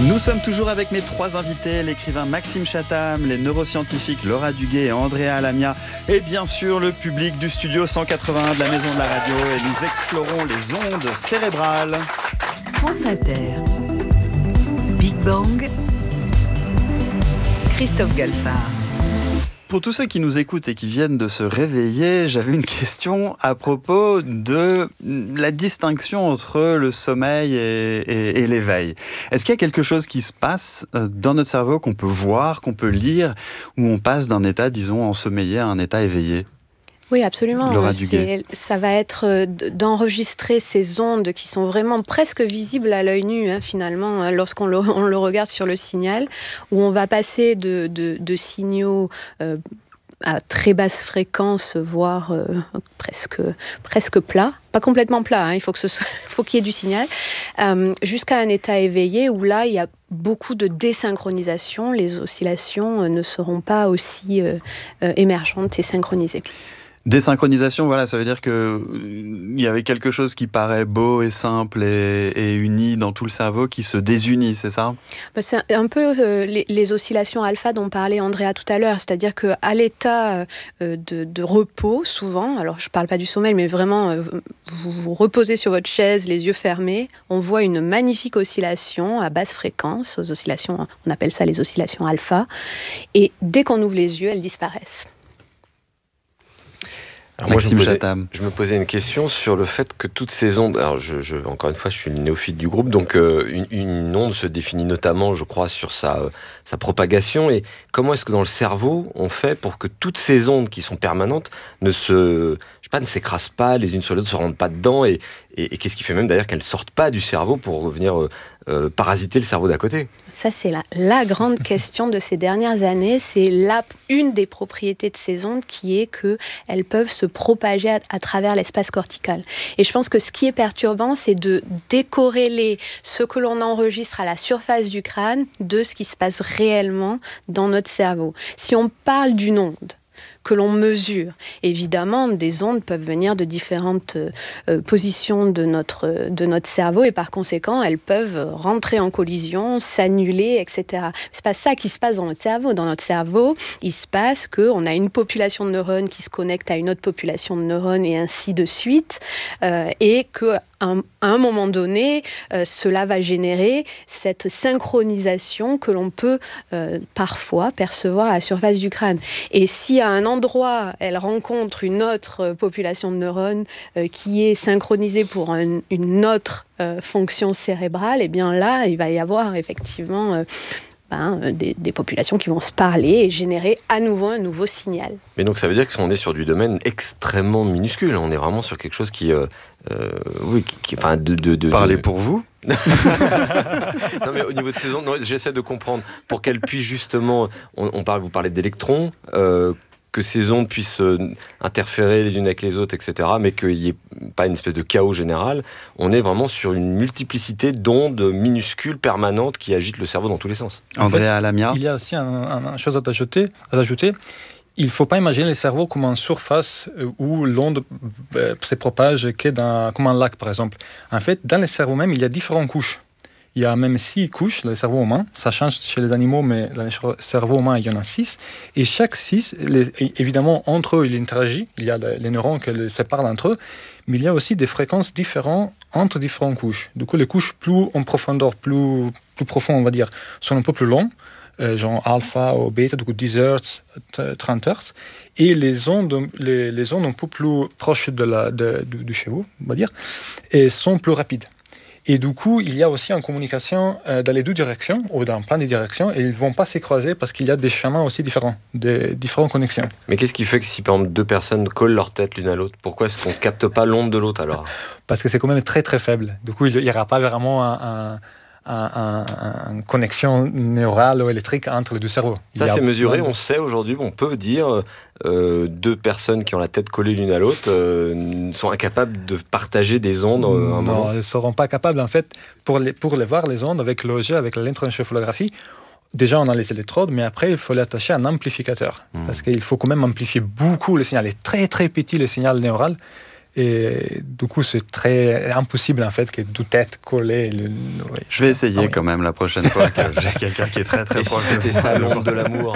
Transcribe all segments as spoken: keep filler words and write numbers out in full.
Nous sommes toujours avec mes trois invités, l'écrivain Maxime Chatham, les neuroscientifiques Laura Duguay et Andrea Alamia, et bien sûr le public du studio cent quatre-vingt-un de la Maison de la Radio, et nous explorons les ondes cérébrales. France Inter, Big Bang, Christophe Galfard. Pour tous ceux qui nous écoutent et qui viennent de se réveiller, j'avais une question à propos de la distinction entre le sommeil et, et, et l'éveil. Est-ce qu'il y a quelque chose qui se passe dans notre cerveau qu'on peut voir, qu'on peut lire, où on passe d'un état, disons, ensommeillé à un état éveillé ? Oui, absolument. Laura C'est, ça va être d'enregistrer ces ondes qui sont vraiment presque visibles à l'œil nu, hein, finalement, hein, lorsqu'on le, on le regarde sur le signal, où on va passer de, de, de signaux euh, à très basse fréquence, voire euh, presque, presque plat. Pas complètement plat, hein, il faut, que ce soit, faut qu'il y ait du signal, euh, jusqu'à un état éveillé où là, il y a beaucoup de désynchronisation. Les oscillations ne seront pas aussi euh, euh, émergentes et synchronisées. Désynchronisation, voilà, ça veut dire qu'il euh, y avait quelque chose qui paraît beau et simple et, et uni dans tout le cerveau qui se désunit, c'est ça ? Ben c'est un peu euh, les, les oscillations alpha dont parlait Andrea tout à l'heure, c'est-à-dire qu'à l'état euh, de, de repos, souvent, alors je ne parle pas du sommeil, mais vraiment, euh, vous vous reposez sur votre chaise, les yeux fermés, on voit une magnifique oscillation à basse fréquence, aux oscillations, on appelle ça les oscillations alpha, et dès qu'on ouvre les yeux, elles disparaissent. Alors moi, je me, posais, je me posais une question sur le fait que toutes ces ondes, alors je, je, encore une fois, je suis une néophyte du groupe, donc euh, une, une onde se définit notamment, je crois, sur sa, euh, sa propagation, et comment est-ce que dans le cerveau, on fait pour que toutes ces ondes qui sont permanentes ne se, je sais pas, ne s'écrasent pas les unes sur les autres, ne se rendent pas dedans, et, et, et qu'est-ce qui fait même d'ailleurs qu'elles ne sortent pas du cerveau pour venir euh, euh, parasiter le cerveau d'à côté ? Ça, c'est la, la grande question de ces dernières années. C'est la, une des propriétés de ces ondes qui est qu'elles peuvent se propager à, à travers l'espace cortical. Et je pense que ce qui est perturbant, c'est de décorréler ce que l'on enregistre à la surface du crâne de ce qui se passe réellement dans notre cerveau. Si on parle d'une onde que l'on mesure. Évidemment, des ondes peuvent venir de différentes euh, positions de notre, de notre cerveau et par conséquent, elles peuvent rentrer en collision, s'annuler, et cetera. C'est pas ça qui se passe dans notre cerveau. Dans notre cerveau, il se passe qu'on a une population de neurones qui se connecte à une autre population de neurones et ainsi de suite, euh, et que à un moment donné, euh, cela va générer cette synchronisation que l'on peut euh, parfois percevoir à la surface du crâne. Et si à un endroit, elle rencontre une autre population de neurones euh, qui est synchronisée pour un, une autre euh, fonction cérébrale, et bien là, il va y avoir effectivement euh, ben, des, des populations qui vont se parler et générer à nouveau un nouveau signal. Mais donc ça veut dire qu'on est sur du domaine extrêmement minuscule. On est vraiment sur quelque chose qui... Euh, euh, oui, qui, enfin, de, de, de, Parlez de... pour vous. Non mais au niveau de ces ondes, non, j'essaie de comprendre pour qu'elles puissent justement... On, on parle, vous parlez d'électrons... Euh, que ces ondes puissent euh, interférer les unes avec les autres, et cetera, mais qu'il n'y ait pas une espèce de chaos général. On est vraiment sur une multiplicité d'ondes minuscules, permanentes, qui agitent le cerveau dans tous les sens. Andrea Alamia. Il y a aussi une chose à ajouter. À ajouter. Il ne faut pas imaginer le cerveau comme une surface où l'onde euh, se propage que dans, comme un lac, par exemple. En fait, dans le cerveau même, il y a différentes couches. Il y a même six couches dans le cerveau humain. Ça change chez les animaux, mais dans le cerveau humain, il y en a six. Et chaque six, les, évidemment, entre eux, il interagit. Il y a les neurones qui les séparent entre eux. Mais il y a aussi des fréquences différentes entre différentes couches. Du coup, les couches plus en profondeur, plus, plus profondes, on va dire, sont un peu plus longues, euh, genre alpha ou bêta, du coup dix hertz, trente hertz. Et les ondes, les, les ondes un peu plus proches de la, de, de, du cerveau, on va dire, et sont plus rapides. Et du coup, il y a aussi une communication euh, dans les deux directions, ou dans plein de directions, et ils ne vont pas se croiser parce qu'il y a des chemins aussi différents, des différentes connexions. Mais qu'est-ce qui fait que si, par exemple, deux personnes collent leur tête l'une à l'autre, pourquoi est-ce qu'on ne capte pas l'onde de l'autre, alors ? Parce que c'est quand même très très faible. Du coup, il n'y aura pas vraiment un... un Un, un, une connexion neurale ou électrique entre les deux cerveaux. Ça, c'est mesuré, on sait aujourd'hui, on peut dire euh, deux personnes qui ont la tête collée l'une à l'autre euh, sont incapables de partager des ondes. Euh, un non, moment. elles ne seront pas capables. En fait, pour les, pour les voir, les ondes, avec l'O G, avec l'électroencéphalographie, déjà on a les électrodes, mais après il faut les attacher à un amplificateur. Mmh. Parce qu'il faut quand même amplifier beaucoup le signal. Il est très très petit le signal neural. Et du coup, c'est très impossible, en fait, que tout est collé. Le... Oui. Je vais essayer ah, oui. quand même la prochaine fois que j'ai quelqu'un qui est très très Et proche. si c'était ça, l'onde de l'amour.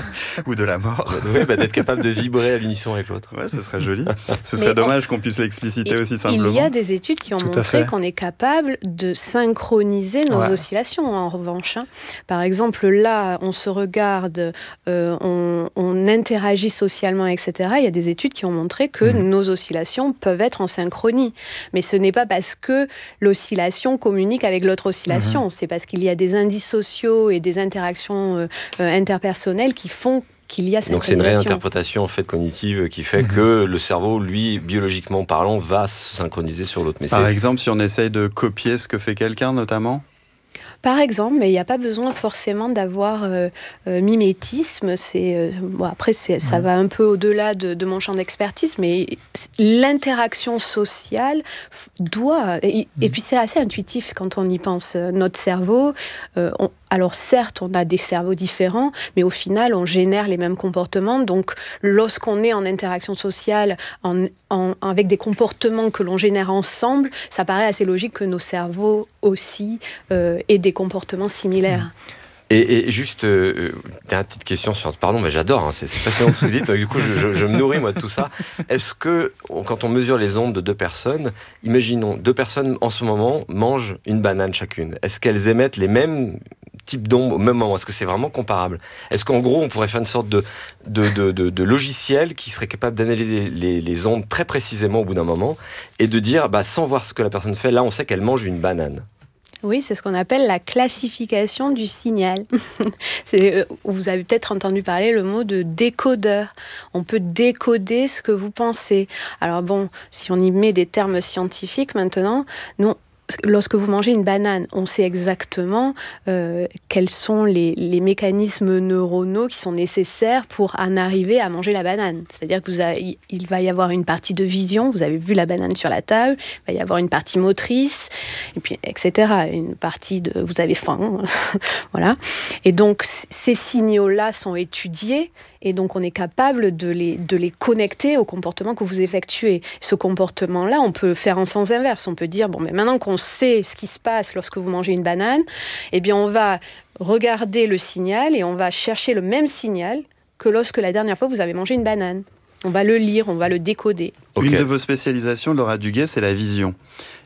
Ou de la mort. Oui, bah, d'être capable de vibrer à l'unisson avec l'autre. Ouais, ce serait joli. Ce serait Mais dommage qu'on puisse l'expliciter il, aussi simplement. Il y a des études qui ont Tout à montré fait. qu'on est capable de synchroniser nos Ouais. oscillations, en revanche. Hein. Par exemple, là, on se regarde, euh, on, on interagit socialement, et cetera. Il y a des études qui ont montré que mmh. nos oscillations peuvent être en synchronie. Mais ce n'est pas parce que l'oscillation communique avec l'autre oscillation. Mmh. C'est parce qu'il y a des indices sociaux et des interactions euh, interpersonnelles qui font qu'il y a cette Donc c'est une réinterprétation en fait cognitive qui fait mmh. que le cerveau, lui, biologiquement parlant, va se synchroniser sur l'autre. Mais Par c'est... exemple, si on essaye de copier ce que fait quelqu'un, notamment ? Par exemple, mais il n'y a pas besoin forcément d'avoir euh, euh, mimétisme. C'est, euh, bon, après, c'est, ça va un peu au-delà de, de mon champ d'expertise, mais l'interaction sociale doit... Et, et puis c'est assez intuitif quand on y pense. Notre cerveau, euh, on, alors certes, on a des cerveaux différents, mais au final, on génère les mêmes comportements. Donc, lorsqu'on est en interaction sociale, en, en, avec des comportements que l'on génère ensemble, ça paraît assez logique que nos cerveaux aussi euh, aient des comportements similaires. Et, et juste, euh, dernière petite question sur... Pardon, mais j'adore, hein, c'est, c'est passionnant ce que vous dites, du coup je, je, je me nourris moi de tout ça. Est-ce que, quand on mesure les ondes de deux personnes, imaginons, deux personnes en ce moment mangent une banane chacune. Est-ce qu'elles émettent les mêmes types d'ondes au même moment ? Est-ce que c'est vraiment comparable ? Est-ce qu'en gros on pourrait faire une sorte de, de, de, de, de logiciel qui serait capable d'analyser les, les ondes très précisément au bout d'un moment et de dire, bah, sans voir ce que la personne fait, là on sait qu'elle mange une banane ? Oui, c'est ce qu'on appelle la classification du signal. c'est, euh, vous avez peut-être entendu parler le mot de décodeur. On peut décoder ce que vous pensez. Alors bon, si on y met des termes scientifiques maintenant, nous, lorsque vous mangez une banane, on sait exactement euh, quels sont les, les mécanismes neuronaux qui sont nécessaires pour en arriver à manger la banane. C'est-à-dire que vous avez, il va y avoir une partie de vision, vous avez vu la banane sur la table, il va y avoir une partie motrice, et puis et cetera. Une partie de vous avez faim, voilà. Et donc c- ces signaux-là sont étudiés. Et donc, on est capable de les, de les connecter au comportement que vous effectuez. Ce comportement-là, on peut faire en sens inverse. On peut dire, bon, mais maintenant qu'on sait ce qui se passe lorsque vous mangez une banane, eh bien, on va regarder le signal et on va chercher le même signal que lorsque la dernière fois vous avez mangé une banane. On va le lire, on va le décoder. Okay. Une de vos spécialisations, Laura Duguet, c'est la vision.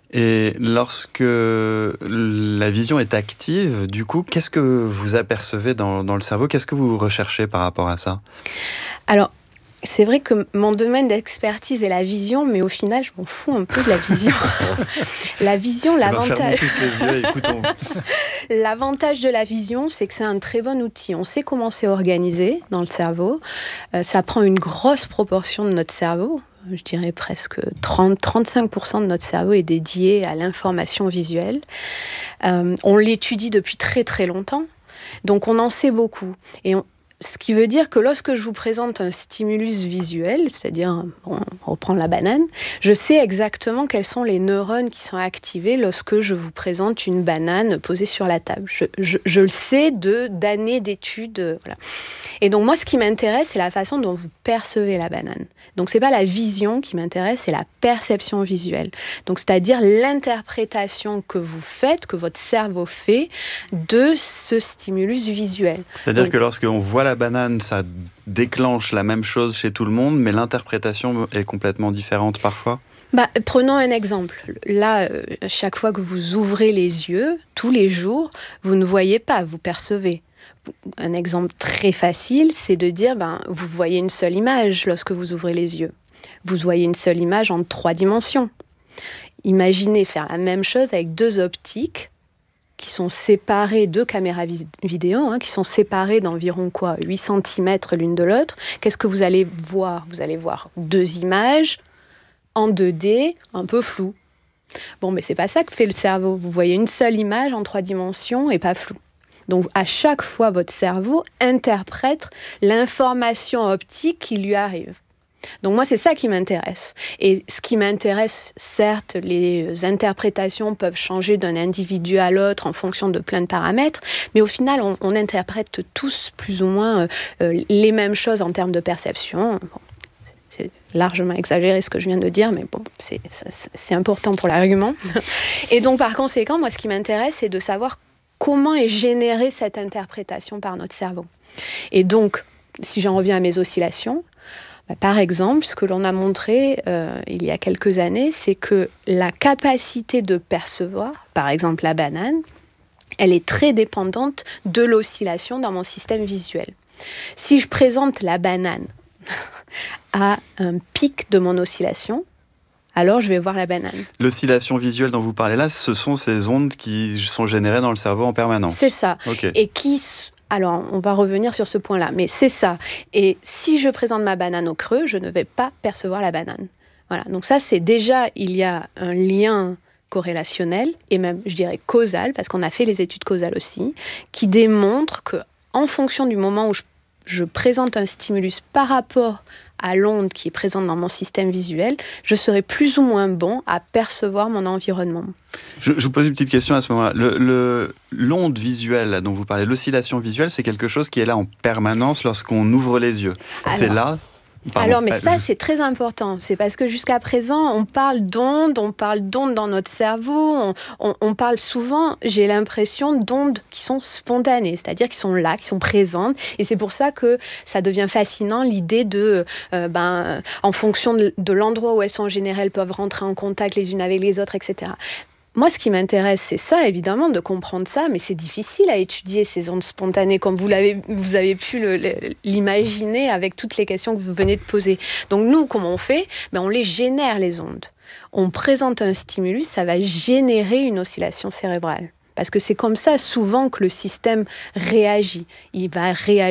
Et lorsque la vision est active, du coup, qu'est-ce que vous apercevez dans, dans le cerveau ? Qu'est-ce que vous recherchez par rapport à ça ? Alors, c'est vrai que mon domaine d'expertise est la vision, mais au final, je m'en fous un peu de la vision. La vision, l'avantage... Fermons tous les yeux, écoutons. L'avantage de la vision, c'est que c'est un très bon outil. On sait comment c'est organisé dans le cerveau. Euh, ça prend une grosse proportion de notre cerveau. Je dirais presque trente à trente-cinq pour cent de notre cerveau est dédié à l'information visuelle. Euh, on l'étudie depuis très très longtemps, donc on en sait beaucoup. Et on, ce qui veut dire que lorsque je vous présente un stimulus visuel, c'est-à-dire, bon, on reprend la banane, je sais exactement quels sont les neurones qui sont activés lorsque je vous présente une banane posée sur la table. Je, je, je le sais de, d'années d'études. Voilà. Et donc moi, ce qui m'intéresse, c'est la façon dont vous percevez la banane. Donc c'est pas la vision qui m'intéresse, c'est la perception visuelle. Donc c'est-à-dire l'interprétation que vous faites, que votre cerveau fait de ce stimulus visuel. C'est-à-dire donc, que lorsqu'on voit la banane, ça déclenche la même chose chez tout le monde, mais l'interprétation est complètement différente parfois ? Bah, prenons un exemple. Là, euh, chaque fois que vous ouvrez les yeux, tous les jours, vous ne voyez pas, vous percevez. Un exemple très facile, c'est de dire, ben, vous voyez une seule image lorsque vous ouvrez les yeux. Vous voyez une seule image en trois dimensions. Imaginez faire la même chose avec deux optiques qui sont séparées, deux caméras vid- vidéo, hein, qui sont séparées d'environ quoi, huit centimètres l'une de l'autre. Qu'est-ce que vous allez voir ? Vous allez voir deux images en deux D, un peu floues. Bon, mais c'est pas ça que fait le cerveau. Vous voyez une seule image en trois dimensions et pas floue. Donc, à chaque fois, votre cerveau interprète l'information optique qui lui arrive. Donc, moi, c'est ça qui m'intéresse. Et ce qui m'intéresse, certes, les interprétations peuvent changer d'un individu à l'autre en fonction de plein de paramètres, mais au final, on, on interprète tous plus ou moins euh, les mêmes choses en termes de perception. Bon. C'est largement exagéré ce que je viens de dire, mais bon, c'est, c'est important pour l'argument. Et donc, par conséquent, moi, ce qui m'intéresse, c'est de savoir comment est générée cette interprétation par notre cerveau. Et donc, si j'en reviens à mes oscillations, bah, par exemple, ce que l'on a montré euh, il y a quelques années, c'est que la capacité de percevoir, par exemple la banane, elle est très dépendante de l'oscillation dans mon système visuel. Si je présente la banane à un pic de mon oscillation, alors je vais voir la banane. L'oscillation visuelle dont vous parlez là, ce sont ces ondes qui sont générées dans le cerveau en permanence. C'est ça. Okay. Et qui... Alors, on va revenir sur ce point-là, mais c'est ça. Et si je présente ma banane au creux, je ne vais pas percevoir la banane. Voilà. Donc ça, c'est déjà, il y a un lien corrélationnel et même, je dirais, causal, parce qu'on a fait les études causales aussi, qui démontrent que, en fonction du moment où je, je présente un stimulus par rapport à l'onde qui est présente dans mon système visuel, je serai plus ou moins bon à percevoir mon environnement. Je, je vous pose une petite question à ce moment-là. Le, le, l'onde visuelle là, dont vous parlez, l'oscillation visuelle, c'est quelque chose qui est là en permanence lorsqu'on ouvre les yeux. Alors, c'est là... Pardon. Alors, mais ça, c'est très important. C'est parce que jusqu'à présent, on parle d'ondes, on parle d'ondes dans notre cerveau, on, on, on parle souvent, j'ai l'impression, d'ondes qui sont spontanées, c'est-à-dire qui sont là, qui sont présentes. Et c'est pour ça que ça devient fascinant, l'idée de, euh, ben, en fonction de, de l'endroit où elles sont générées, elles peuvent rentrer en contact les unes avec les autres, et cetera. Moi, ce qui m'intéresse, c'est ça, évidemment, de comprendre ça, mais c'est difficile à étudier, ces ondes spontanées, comme vous, l'avez, vous avez pu le, le, l'imaginer avec toutes les questions que vous venez de poser. Donc nous, comment on fait ? Ben, on les génère, les ondes. On présente un stimulus, ça va générer une oscillation cérébrale. Parce que c'est comme ça, souvent, que le système réagit. Il va réagir.